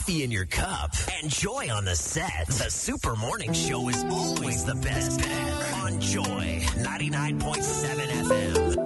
coffee in your cup, and Joy on the set. The Super Morning Show is always the best bet on Joy 99.7 FM.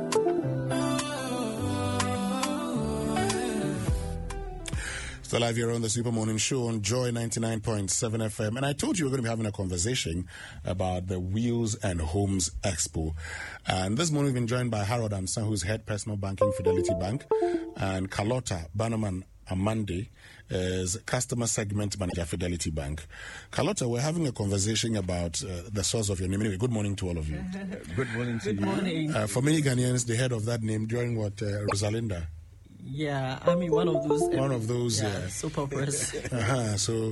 Still live here on the Super Morning Show on Joy 99.7 FM. And I told you we're going to be having a conversation about the Wheels and Homes Expo. And this morning we've been joined by Harold Ansan, who's head personal banking, Fidelity Bank, and Carlotta Bannerman Amande is customer segment manager, Fidelity Bank. Carlotta, we're having a conversation about the source of your name. Anyway, good morning to all of you. Good morning to you. Good morning. For many Ghanaians, they heard of that name during what, Rosalinda? Yeah, I mean, one of those. Yeah. Soap operas. So,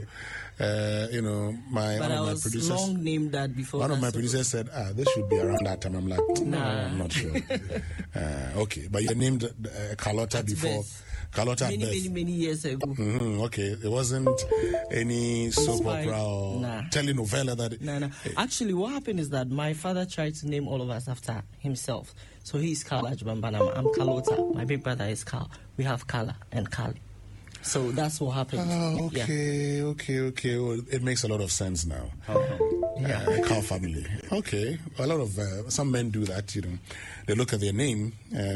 my producers. Long named that before. One of my producers said, this should be around that time. I'm like, no, I'm not sure. Okay, but you named Carlotta at before. Beth. Carlotta many years ago. Mm-hmm, okay, it wasn't any soap opera or telenovela that. No. Actually, what happened is that my father tried to name all of us after himself. So he's Carl Ajbambanama. I'm Carlotta. My big brother is Carl. We have Carla and Carly. So that's what happened. Okay. Well, it makes a lot of sense now. Carl family. Okay. A lot of some men do that. They look at their name.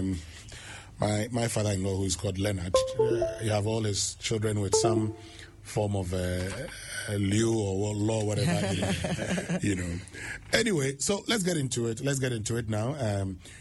My father-in-law, who is called Leonard, you have all his children with some form of lieu or law, whatever. Anyway, so let's get into it now.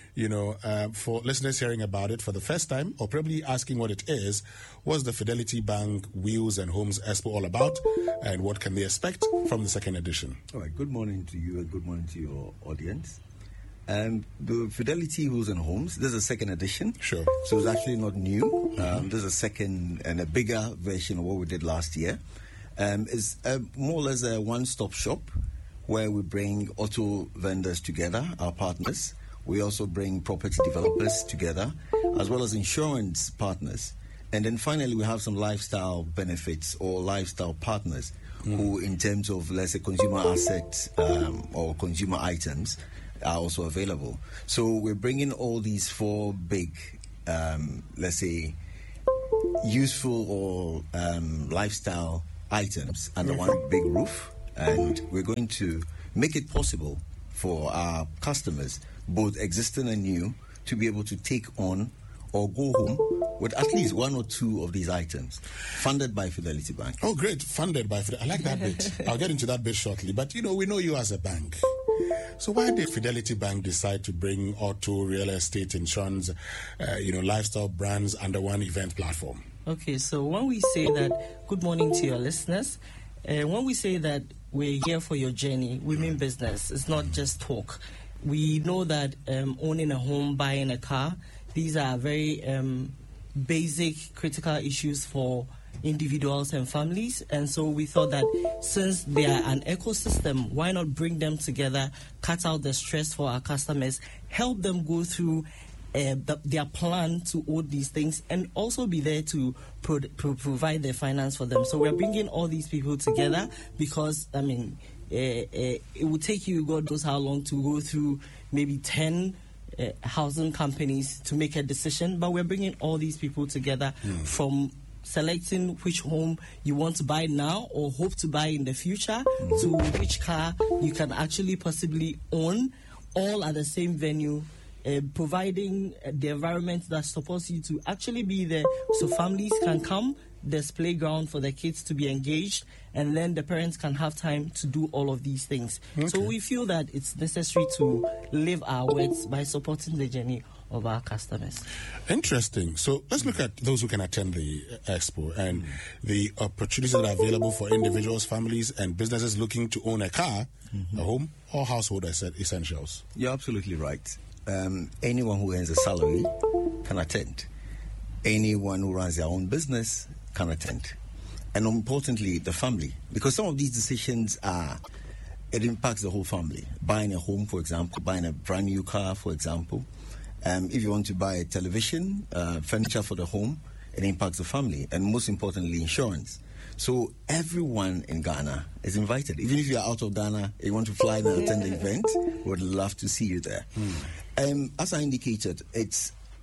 For listeners hearing about it for the first time, or probably asking what it is, what's the Fidelity Bank Wheels and Homes Expo all about, and what can they expect from the second edition? All right, good morning to you and good morning to your audience. The Fidelity Wheels and Homes, this is a second edition. Sure. So it's actually not new. This is a second and a bigger version of what we did last year. It's more or less a one-stop shop where we bring auto vendors together, our partners. We also bring property developers together, as well as insurance partners. And then finally, we have some lifestyle benefits or lifestyle partners who, in terms of, let's say, consumer assets or consumer items, are also available. So we're bringing all these four big, let's say, useful or lifestyle items under one big roof. And we're going to make it possible for our customers, both existing and new, to be able to take on or go home with at least one or two of these items, funded by Fidelity Bank. Oh, great. Funded by Fidelity. I like that bit. I'll get into that bit shortly. But, we know you as a bank. So why did Fidelity Bank decide to bring auto, real estate, insurance, lifestyle brands under one event platform? Okay, so when we say that, good morning to your listeners, when we say that we're here for your journey, we mean business. It's not just talk. We know that owning a home, buying a car, these are very basic, critical issues for individuals and families. And so we thought that since they are an ecosystem, why not bring them together, cut out the stress for our customers, help them go through their plan to own these things, and also be there to provide the finance for them. So we're bringing all these people together because, it would take you, God knows how long, to go through maybe 10 housing companies to make a decision. But we're bringing all these people together from selecting which home you want to buy now or hope to buy in the future to which car you can actually possibly own, all at the same venue. Providing the environment that supports you to actually be there so families can come, there's playground for the kids to be engaged, and then the parents can have time to do all of these things. Okay. So we feel that it's necessary to live our words by supporting the journey of our customers. Interesting. So let's look at those who can attend the expo and the opportunities that are available for individuals, families, and businesses looking to own a car, a home, or household essentials. You're absolutely right. Anyone who earns a salary can attend. Anyone who runs their own business can attend. And importantly, the family. Because some of these decisions it impacts the whole family. Buying a home, for example, buying a brand new car, for example. If you want to buy a television, furniture for the home, it impacts the family. And most importantly, insurance. So everyone in Ghana is invited. Even if you are out of Ghana, you want to fly and attend the event, we would love to see you there. As I indicated, it's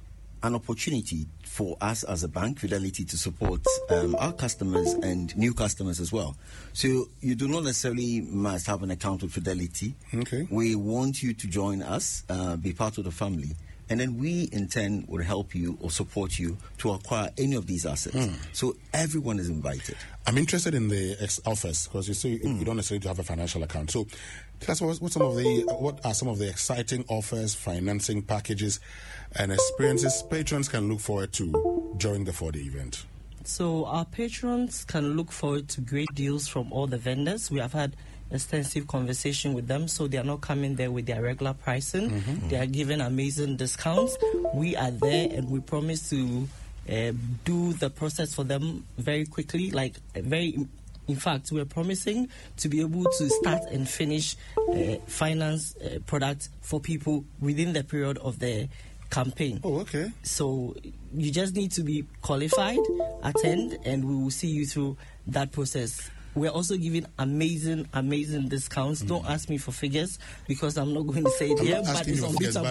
an opportunity for us as a bank, Fidelity, to support our customers and new customers as well. So you do not necessarily must have an account with Fidelity. Okay. We want you to join us, be part of the family. And then we, in turn, will help you or support you to acquire any of these assets. So everyone is invited. I'm interested in the offers because you say you don't necessarily have a financial account. So tell us what are some of the exciting offers, financing packages, and experiences patrons can look forward to during the 4-day event. So our patrons can look forward to great deals from all the vendors. We have had extensive conversation with them, so they are not coming there with their regular pricing. They are given amazing discounts. We are there, and we promise to do the process for them very quickly, in fact, we're promising to be able to start and finish finance products for people within the period of the campaign. Oh, okay. So you just need to be qualified, attend, and we will see you through that process. We're also giving amazing discounts. Don't ask me for figures because I'm not going to say it here, but it's unbeatable.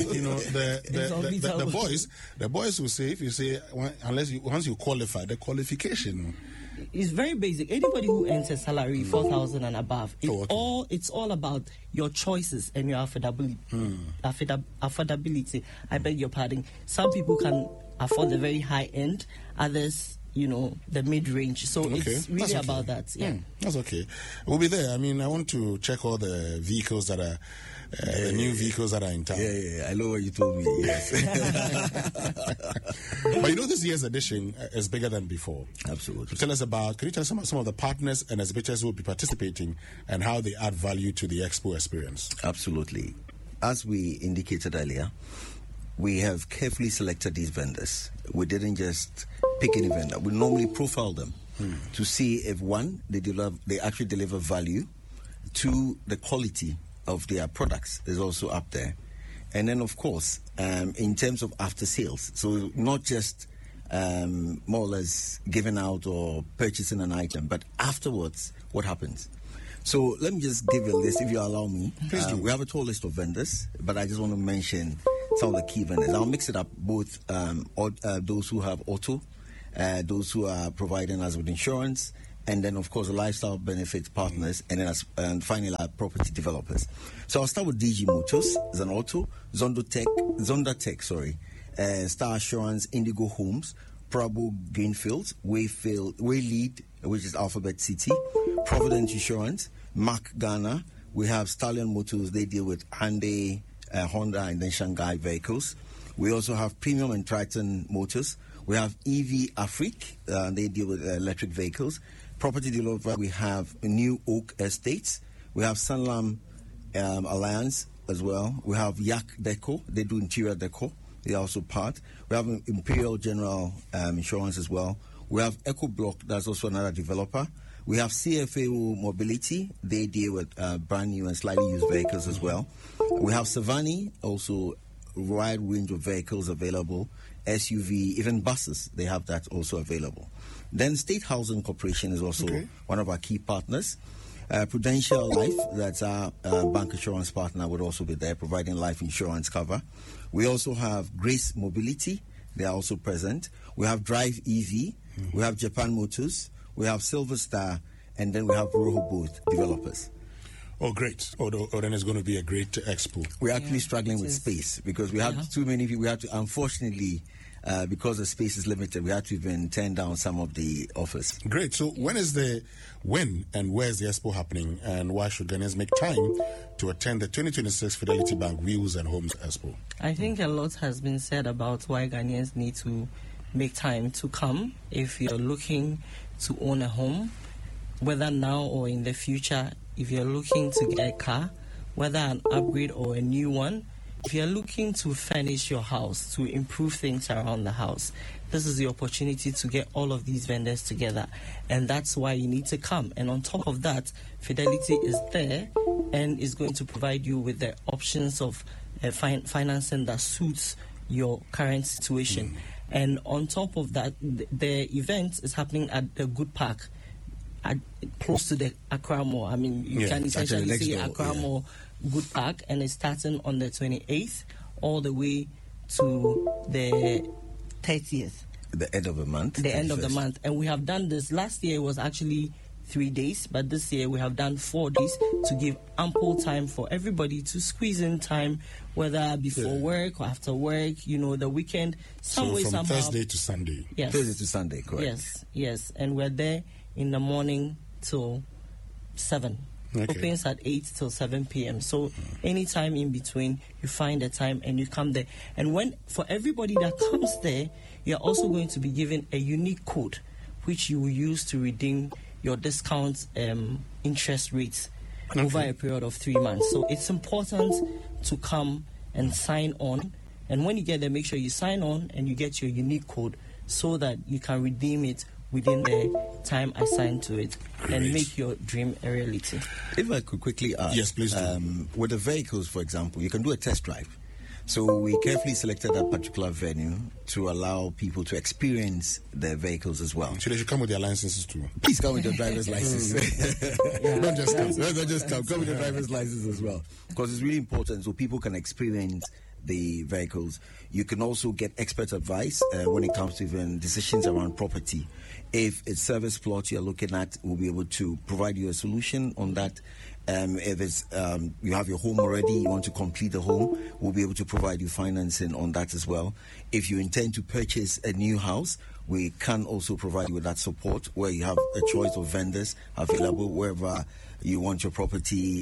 The boys will say, if you say, once you qualify, the qualification is very basic. Anybody who earns a salary 4,000 and above, it's all about your choices and your affordability. I beg your pardon. Some people can afford the very high end, others, the mid-range. So it's really about that. Yeah. That's okay. We'll be there. I mean, I want to check all the vehicles that are, the new vehicles that are in town. Yeah. I know what you told me, yes. But this year's edition is bigger than before. Absolutely. Can you tell us some of the partners and exhibitors who will be participating and how they add value to the expo experience? Absolutely. As we indicated earlier, we have carefully selected these vendors. We didn't just pick any vendor. We normally profile them to see if, one, they actually deliver value, two, the quality of their products is also up there. And then, of course, in terms of after sales, so not just more or less giving out or purchasing an item, but afterwards, what happens? So let me just give you a list, if you allow me. Please do. We have a tall list of vendors, but I just want to mention some of the key vendors. I'll mix it up, both those who have auto, those who are providing us with insurance, and then, of course, the lifestyle benefits partners, and then finally, our property developers. So I'll start with DG Motors, Zanauto, Zondatech, Star Assurance, Indigo Homes, Prabo Greenfields, Waylead, which is Alphabet City, Providence Insurance, Mac Ghana. We have Stallion Motors, they deal with Hyundai, Honda, and then Shanghai vehicles. We also have Premium and Triton Motors. We have EV Afrique, they deal with electric vehicles. Property developer, we have New Oak Estates. We have Sunlam Alliance as well. We have Yak Deco, they do interior deco. They are also part. We have Imperial General Insurance as well. We have EcoBlock, that's also another developer. We have CFAO Mobility, they deal with brand new and slightly used vehicles as well. We have Savani, also a wide range of vehicles available, SUV, even buses, they have that also available. Then State Housing Corporation is also one of our key partners. Prudential Life, that's our bank insurance partner, would also be there providing life insurance cover. We also have Grace Mobility, they are also present. We have Drive EV, we have Japan Motors, we have Silver Star, and then we have Rehoboth Developers. Oh, great. Then it's going to be a great expo. We're actually struggling with space because we have too many people. We have to, unfortunately, because the space is limited, we have to even turn down some of the offers. Great. So when and where is the expo happening, and why should Ghanaians make time to attend the 2026 Fidelity Bank Wheels and Homes Expo? I think a lot has been said about why Ghanaians need to make time to come. If you're looking to own a home, whether now or in the future, if you're looking to get a car, whether an upgrade or a new one, if you're looking to furnish your house, to improve things around the house, this is the opportunity to get all of these vendors together. And that's why you need to come. And on top of that, Fidelity is there and is going to provide you with the options of financing that suits your current situation. And on top of that, the event is happening at the Good Park, close to the Accra Mall. I mean, you can essentially see Accra Mall Good Park, and it's starting on the 28th all the way to the 30th. The end of the month. The end of the month. And we have done this. Last year it was actually 3 days, but this year we have done 4 days to give ample time for everybody to squeeze in time, whether before work or after work, the weekend, some way, somehow. Thursday to Sunday. Yes. Thursday to Sunday, correct. Yes. And we're there in the morning till 7. Okay. Opens at 8 till 7 p.m. So anytime in between, you find a time and you come there. And for everybody that comes there, you're also going to be given a unique code, which you will use to redeem your discount interest rates over a period of 3 months. So it's important to come and sign on. And when you get there, make sure you sign on and you get your unique code so that you can redeem it within the time assigned to it. Great. And make your dream a reality. If I could quickly add. Yes, please do. With the vehicles, for example, you can do a test drive. So we carefully selected that particular venue to allow people to experience their vehicles as well. So they should come with their licenses too. Please come with your driver's license. Don't just come. Don't just come. Come with your driver's license as well. Because it's really important so people can experience the vehicles. You can also get expert advice when it comes to even decisions around property. If it's service plot you're looking at, we'll be able to provide you a solution on that. If it's you have your home already, you want to complete the home, we'll be able to provide you financing on that as well. If you intend to purchase a new house, we can also provide you with that support where you have a choice of vendors available wherever you want your property,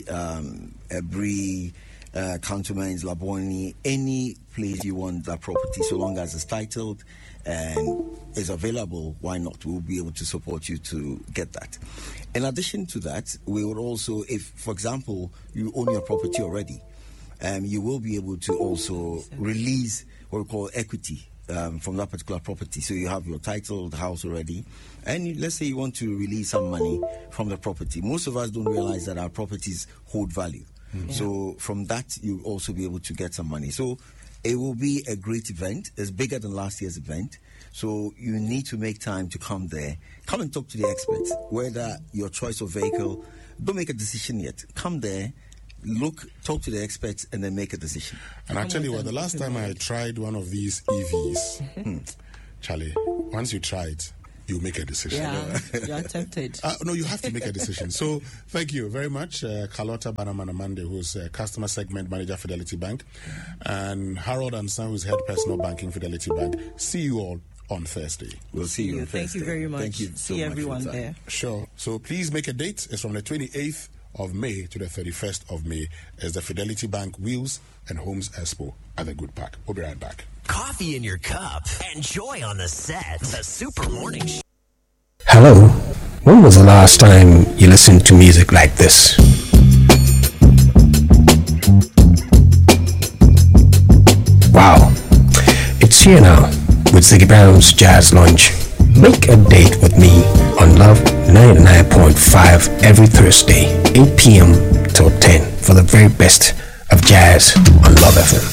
Ebri, Cantonments, Labone, any place you want that property, so long as it's titled and is available, why not? We'll be able to support you to get that. In addition to that, we would also, if, for example, you own your property already, you will be able to also release what we call equity from that particular property. So you have your titled house already, and let's say you want to release some money from the property. Most of us don't realize that our properties hold value. Mm-hmm. So from that, you'll also be able to get some money. So it will be a great event. It's bigger than last year's event. So you need to make time to come there. Come and talk to the experts. Whether your choice of vehicle, don't make a decision yet. Come there, look, talk to the experts, and then make a decision. And I tell you what, the last time I tried one of these EVs, Charlie, once you try it, you make a decision. Yeah, you're tempted. No, you have to make a decision. So thank you very much, Carlotta Banamanamande, who's Customer Segment Manager, Fidelity Bank, and Harold Ansan, who's Head Personal Banking, Fidelity Bank. See you all on Thursday. We'll see you on Thursday. Thank you very much. Thank you so see much everyone for there. Sure. So please make a date. It's from the 28th of May to the 31st of May as the Fidelity Bank Wheels and Homes Expo at the Good Park. We'll be right back. Coffee in your cup and joy on the set. The Super Morning Show. Hello. When was the last time you listened to music like this? Wow. It's here now with Ziggy Brown's Jazz Lunch. Make a date with me on Love 99.5 every Thursday, 8 p.m. till 10 for the very best of jazz on Love FM.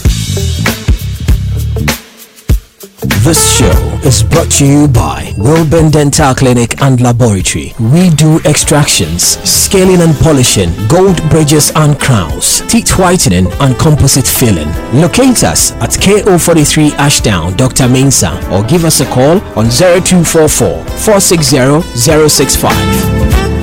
This show is brought to you by Wilburn Dental Clinic and Laboratory. We do extractions, scaling and polishing, gold bridges and crowns, teeth whitening and composite filling. Locate us at KO43 Ashdown, Dr. Mensah, or give us a call on 0244 460 065.